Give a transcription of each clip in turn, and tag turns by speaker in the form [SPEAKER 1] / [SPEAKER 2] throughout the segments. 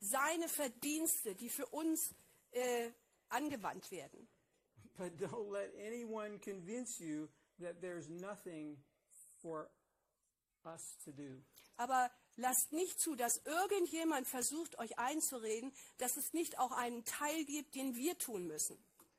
[SPEAKER 1] seine Verdienste, die für uns angewandt werden.
[SPEAKER 2] But don't let anyone convince you that there's nothing for us to do.
[SPEAKER 1] Aber lasst nicht zu, dass irgendjemand versucht, euch einzureden, dass es nicht auch einen Teil gibt, den wir tun müssen.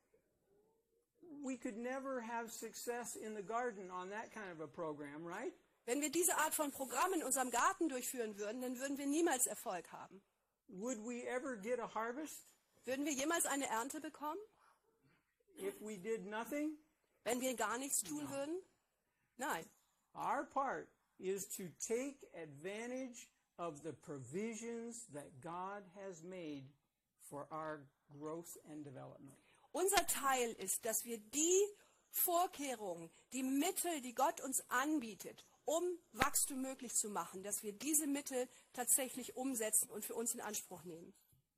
[SPEAKER 2] We could never have success in the garden on that kind of a program, right?
[SPEAKER 1] Wenn wir diese Art von Programm in unserem Garten durchführen würden, dann würden wir niemals Erfolg haben.
[SPEAKER 2] Would we ever get a harvest
[SPEAKER 1] Würden wir jemals eine Ernte bekommen,
[SPEAKER 2] if we did nothing?
[SPEAKER 1] wenn wir gar nichts tun würden? Nein.
[SPEAKER 2] Our part is to take advantage of the provisions that God has made for our growth and development.
[SPEAKER 1] Unser Teil ist, dass wir die Vorkehrungen, die Mittel, die Gott uns anbietet, um Wachstum möglich zu machen, dass wir diese Mittel tatsächlich umsetzen und für uns in Anspruch nehmen.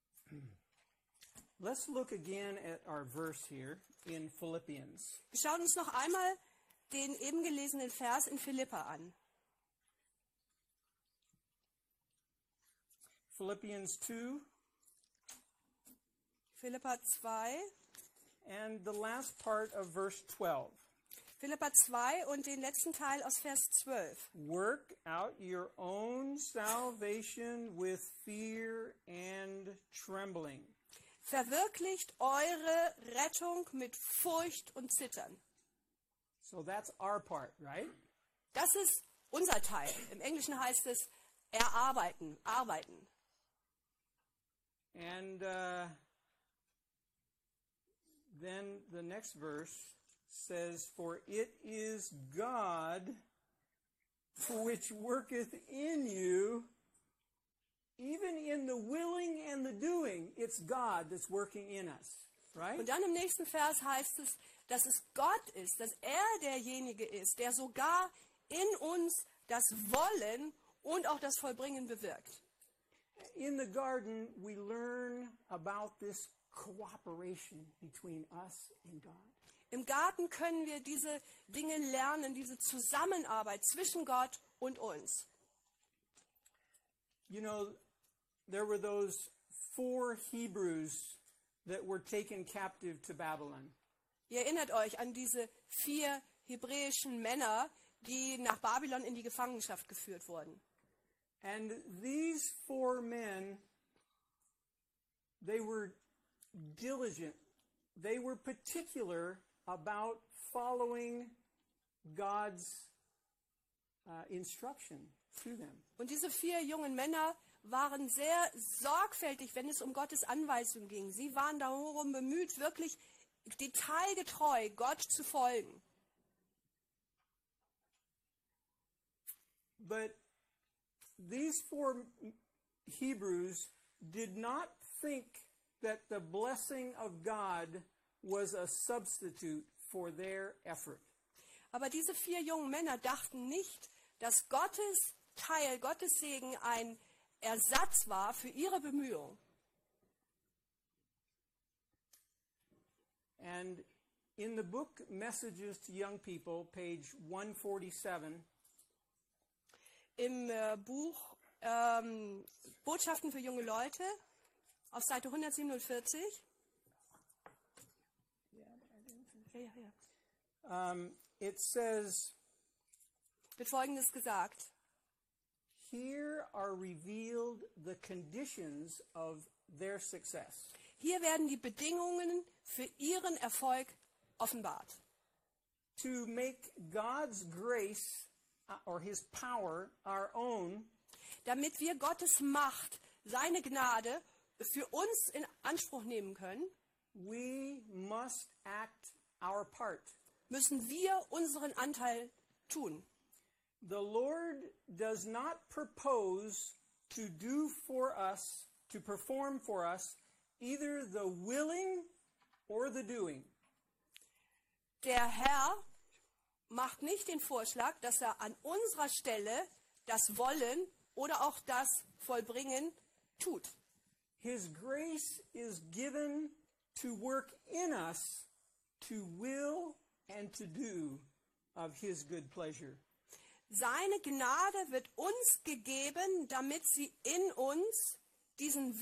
[SPEAKER 2] Let's look again at our verse here in Philippians.
[SPEAKER 1] Wir schauen uns noch einmal den eben gelesenen Vers in Philipper an.
[SPEAKER 2] Philippians 2
[SPEAKER 1] Philipper 2,
[SPEAKER 2] and the last part of verse 12.
[SPEAKER 1] Philipper 2 und den letzten Teil aus Vers 12.
[SPEAKER 2] Work out your own salvation with fear and trembling.
[SPEAKER 1] Verwirklicht eure Rettung mit Furcht und Zittern.
[SPEAKER 2] So that's our part, right?
[SPEAKER 1] Das ist unser Teil. Im Englischen heißt es erarbeiten, arbeiten.
[SPEAKER 2] And then the next verse says, For it is God which worketh in you, even in the willing and the doing. It's God that's working in us, right?
[SPEAKER 1] Und dann im nächsten Vers heißt es, dass es Gott ist, dass er derjenige ist, der sogar in uns das Wollen und auch das Vollbringen bewirkt.
[SPEAKER 2] In the garden, we learn about this cooperation between us and God.
[SPEAKER 1] Im Garten können wir diese Dinge lernen, diese Zusammenarbeit zwischen Gott und uns.
[SPEAKER 2] You know, there were those 4 Hebrews that were taken captive to Babylon.
[SPEAKER 1] Ihr erinnert euch an diese 4 hebräischen Männer, die nach Babylon in die Gefangenschaft geführt wurden.
[SPEAKER 2] And these 4 men, they were diligent. They were particular about following God's instruction to them.
[SPEAKER 1] Und diese 4 jungen Männer waren sehr sorgfältig, wenn es um Gottes Anweisung ging. Sie waren darum bemüht, wirklich detailgetreu Gott zu folgen.
[SPEAKER 2] But these 4 Hebrews did not think that the blessing of God was a substitute for their effort.
[SPEAKER 1] Aber diese 4 jungen Männer dachten nicht, dass Gottes Teil, Gottes Segen ein Ersatz war für ihre Bemühungen.
[SPEAKER 2] And in the book Messages to Young People, page 147,
[SPEAKER 1] Im Buch Botschaften für junge Leute auf Seite 147
[SPEAKER 2] it says,
[SPEAKER 1] wird Folgendes gesagt.
[SPEAKER 2] Here are revealed the conditions of their success.
[SPEAKER 1] Hier werden die Bedingungen für ihren Erfolg offenbart.
[SPEAKER 2] To make God's grace or his power our own,
[SPEAKER 1] Damit wir Gottes Macht, seine Gnade für uns in Anspruch nehmen können,
[SPEAKER 2] we must act our part.
[SPEAKER 1] müssen wir unseren Anteil tun.
[SPEAKER 2] The Lord does not propose to do for us, to perform for us, either the willing or the doing.
[SPEAKER 1] Der Herr macht nicht den Vorschlag, dass er an unserer Stelle das Wollen oder auch das Vollbringen tut.
[SPEAKER 2] His grace is given to work in us to will and to do of his good pleasure.
[SPEAKER 1] Seine Gnade wird uns gegeben, damit sie in uns diesen